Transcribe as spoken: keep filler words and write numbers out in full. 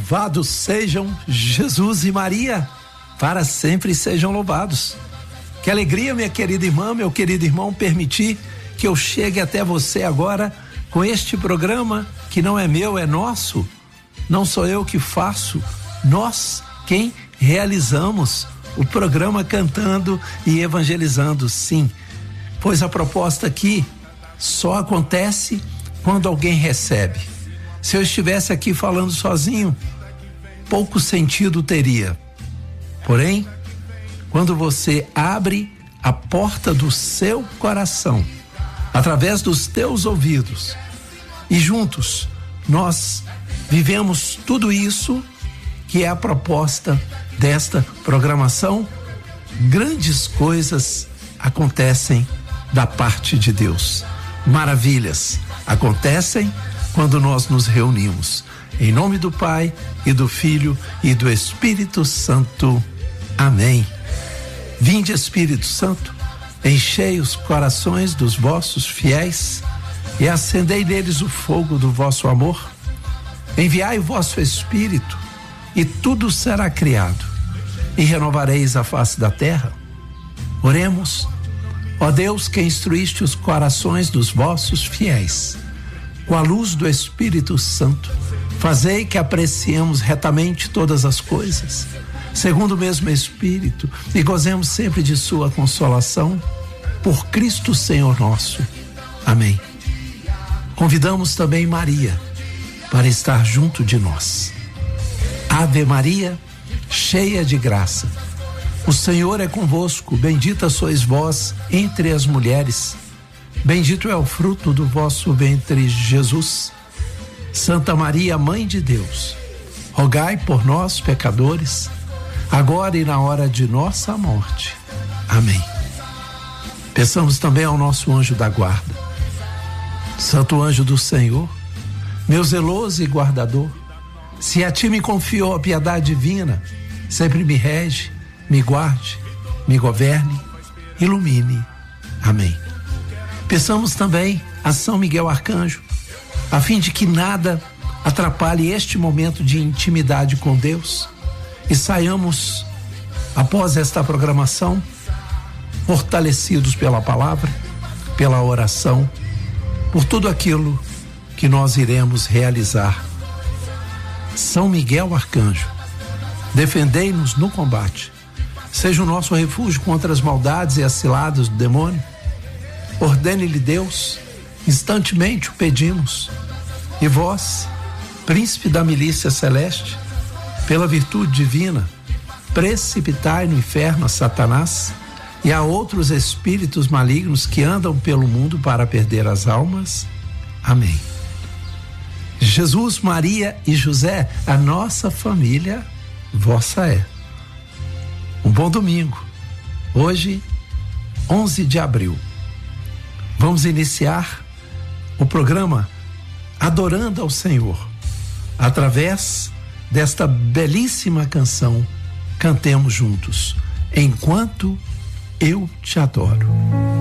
Louvado sejam Jesus e Maria, para sempre sejam louvados. Que alegria, minha querida irmã, meu querido irmão, permitir que eu chegue até você agora com este programa que não é meu, é nosso. Não sou eu que faço, nós quem realizamos o programa cantando e evangelizando, sim. Pois a proposta aqui só acontece quando alguém recebe. Se eu estivesse aqui falando sozinho, pouco sentido teria. Porém, quando você abre a porta do seu coração, através dos teus ouvidos, e juntos nós vivemos tudo isso que é a proposta desta programação, grandes coisas acontecem da parte de Deus. Maravilhas acontecem quando nós nos reunimos. Em nome do Pai e do Filho e do Espírito Santo. Amém. Vinde, Espírito Santo, enchei os corações dos vossos fiéis e acendei neles o fogo do vosso amor. Enviai o vosso Espírito e tudo será criado e renovareis a face da terra. Oremos. Ó Deus, que instruíste os corações dos vossos fiéis com a luz do Espírito Santo, fazei que apreciemos retamente todas as coisas, segundo o mesmo Espírito, e gozemos sempre de sua consolação, por Cristo Senhor nosso. Amém. Convidamos também Maria para estar junto de nós. Ave Maria, cheia de graça, o Senhor é convosco, bendita sois vós entre as mulheres, bendito é o fruto do vosso ventre, Jesus. Santa Maria, Mãe de Deus, rogai por nós, pecadores, agora e na hora de nossa morte. Amém. Peçamos também ao nosso anjo da guarda. Santo anjo do Senhor, meu zeloso e guardador, se a ti me confio a piedade divina, sempre me rege, me guarde, me governe, ilumine. Amém. Peçamos também a São Miguel Arcanjo, a fim de que nada atrapalhe este momento de intimidade com Deus e saiamos, após esta programação, fortalecidos pela palavra, pela oração, por tudo aquilo que nós iremos realizar. São Miguel Arcanjo, defendei-nos no combate, seja o nosso refúgio contra as maldades e as ciladas do demônio. Ordene-lhe Deus, instantemente o pedimos. E vós, príncipe da milícia celeste, pela virtude divina, precipitai no inferno a Satanás e a outros espíritos malignos que andam pelo mundo para perder as almas. Amém. Jesus, Maria e José, a nossa família vossa é. Um bom domingo. Hoje, onze de abril. Vamos iniciar o programa adorando ao Senhor através desta belíssima canção. Cantemos juntos. Enquanto eu te adoro.